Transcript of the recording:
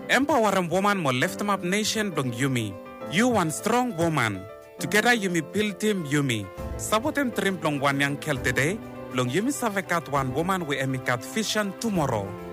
Empowering woman mo lift up nation dong Yumi. You one strong woman. Together Yumi build team Yumi. Sabotem trim plong one yang kel today. Long Yumi savekat one woman we emikat vision tomorrow.